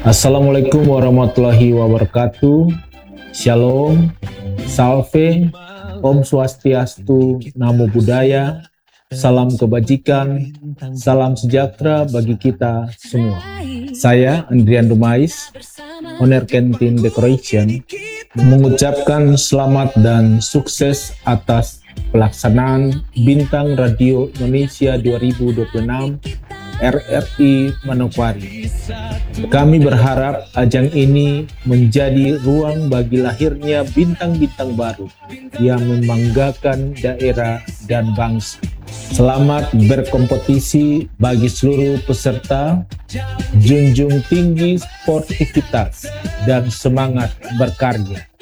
Assalamualaikum warahmatullahi wabarakatuh. Shalom, salve, Om Swastiastu, Namo Buddhaya, salam kebajikan, salam sejahtera bagi kita semua. Saya Andrian Dumais, owner Kentin Decoration, mengucapkan selamat dan sukses atas pelaksanaan Bintang Radio Indonesia 2026 RRI Manokwari. Kami berharap ajang ini menjadi ruang bagi lahirnya bintang-bintang baru yang membanggakan daerah dan bangsa. Selamat berkompetisi bagi seluruh peserta, junjung tinggi sportivitas dan semangat berkarya.